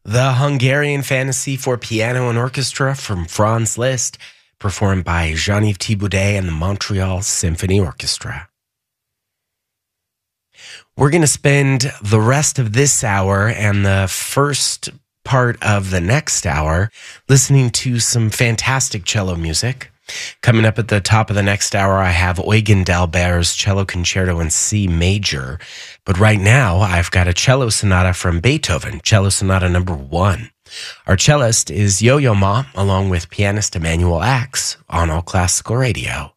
The Hungarian Fantasy for Piano and Orchestra from Franz Liszt, performed by Jean-Yves Thibaudet and the Montreal Symphony Orchestra. We're going to spend the rest of this hour and the first part of the next hour listening to some fantastic cello music. Coming up at the top of the next hour, I have Eugen d'Albert's Cello Concerto in C Major. But right now, I've got a cello sonata from Beethoven, Cello Sonata number 1. Our cellist is Yo-Yo Ma, along with pianist Emanuel Ax on All Classical Radio.